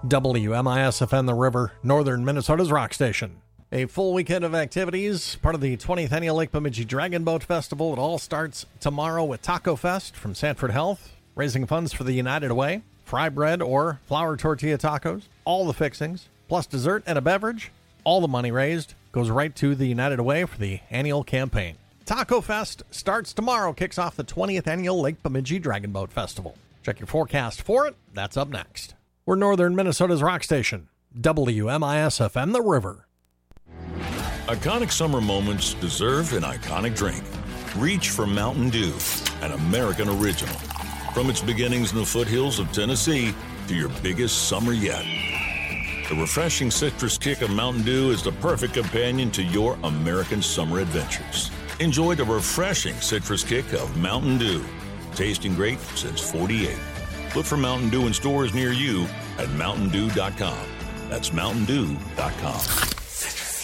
WMIS-FM The River, northern Minnesota's rock station. A full weekend of activities, part of the 20th Annual Lake Bemidji Dragon Boat Festival. It all starts tomorrow with Taco Fest from Sanford Health, raising funds for the United Way, fry bread or flour tortilla tacos, all the fixings, plus dessert and a beverage. All the money raised goes right to the United Way for the annual campaign. Taco Fest starts tomorrow, kicks off the 20th Annual Lake Bemidji Dragon Boat Festival. Check your forecast for it. That's up next. We're northern Minnesota's rock station, WMIS-FM The River. Iconic summer moments deserve an iconic drink. Reach for Mountain Dew, an American original. From its beginnings in the foothills of Tennessee to your biggest summer yet. The refreshing citrus kick of Mountain Dew is the perfect companion to your American summer adventures. Enjoy the refreshing citrus kick of Mountain Dew. Tasting great since '48. Look for Mountain Dew in stores near you at MountainDew.com. That's MountainDew.com.